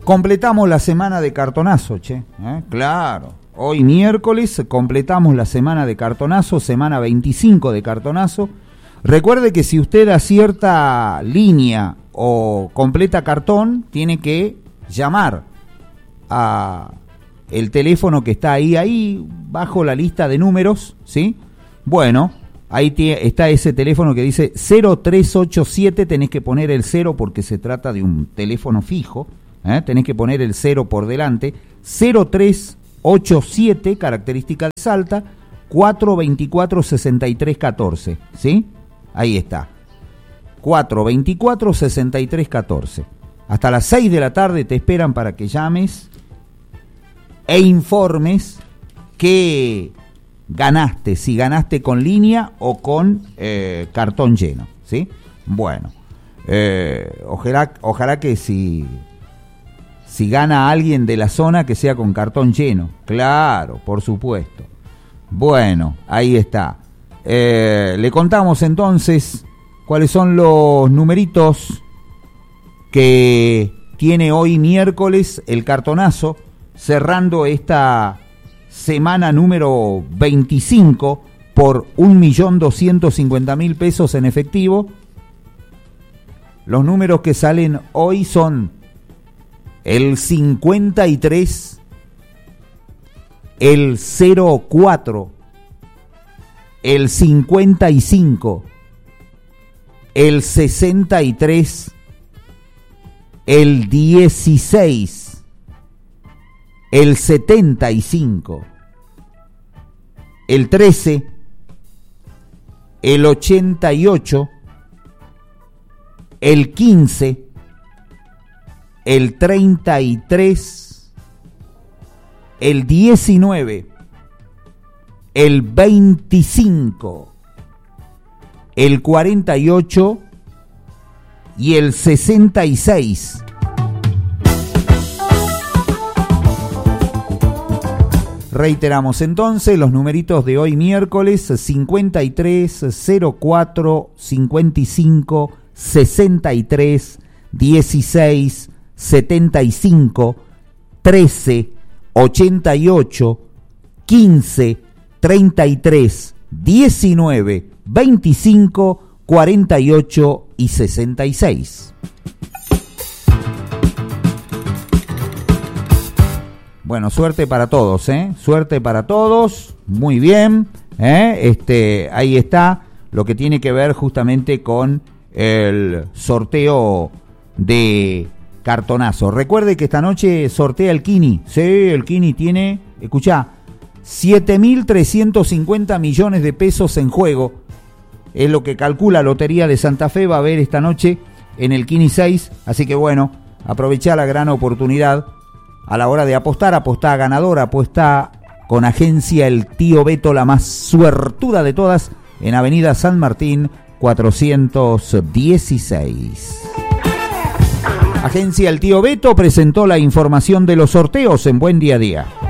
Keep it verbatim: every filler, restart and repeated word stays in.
completamos la semana de cartonazo, che. ¿Eh? Claro. Hoy miércoles completamos la semana de cartonazo, semana veinticinco de cartonazo. Recuerde que si usted acierta línea o completa cartón, tiene que llamar a el teléfono que está ahí, ahí, bajo la lista de números, ¿sí? Bueno, ahí t- está ese teléfono que dice cero tres ocho siete, tenés que poner el cero porque se trata de un teléfono fijo, ¿eh? Tenés que poner el cero por delante, cero tres ocho siete, característica de Salta, cuatro veinticuatro sesenta y tres catorce, ¿sí? Ahí está, cuatro veinticuatro sesenta y tres catorce. Hasta las seis de la tarde te esperan para que llames e informes que ganaste, si ganaste con línea o con eh, cartón lleno, ¿sí? Bueno, eh, ojalá, ojalá que si, si gana alguien de la zona que sea con cartón lleno, claro, por supuesto. Bueno, ahí está. Eh, le contamos entonces cuáles son los numeritos que tiene hoy miércoles el cartonazo, cerrando esta semana número veinticinco por un millón doscientos cincuenta mil pesos en efectivo. Los números que salen hoy son el cincuenta y tres, el cero cuatro, el cincuenta y cinco, el sesenta y tres, el dieciséis, el setenta y cinco, el trece, el ochenta y ocho, el quince, el treinta y tres, el diecinueve, el veinticinco, el cuarenta y ocho y el sesenta y seis. Reiteramos entonces los numeritos de hoy miércoles: cincuenta y tres, cero cuatro, cincuenta y cinco, sesenta y tres, dieciséis, setenta y cinco, trece, ochenta y ocho, quince, treinta y tres, diecinueve, veinticinco, cuarenta y ocho y sesenta y seis. Bueno, suerte para todos, ¿eh? Suerte para todos, muy bien, ¿eh? Este, ahí está lo que tiene que ver justamente con el sorteo de cartonazo. Recuerde que esta noche sortea el Kini, sí, el Kini tiene, escuchá, siete mil trescientos cincuenta millones de pesos en juego, es lo que calcula Lotería de Santa Fe, va a haber esta noche en el Kini seis, así que bueno, aprovechá la gran oportunidad. A la hora de apostar, apostá ganadora, apuesta con Agencia El Tío Beto, la más suertuda de todas, en Avenida San Martín cuatrocientos dieciséis. Agencia El Tío Beto presentó la información de los sorteos en Buen Día a Día.